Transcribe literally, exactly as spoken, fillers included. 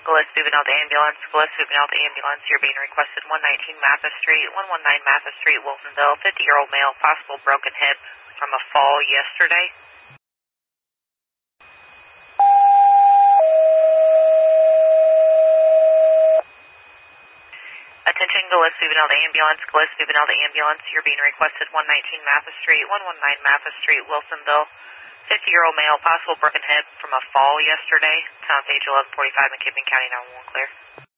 Gillespie Vinalda Ambulance, Gillespie Vinalda Ambulance, you're being requested one nineteen Mathis Street, one nineteen Mathis Street, Wilsonville, fifty-year-old male, possible broken hip from a fall yesterday. Attention Gillespie Vinalda Ambulance, Gillespie Vinalda Ambulance, you're being requested one nineteen Mathis Street, one nineteen Mathis Street, Wilsonville, fifty-year-old male, possible broken hip from a fall yesterday. Town page eleven forty-five, McKibbin County nine one one clear.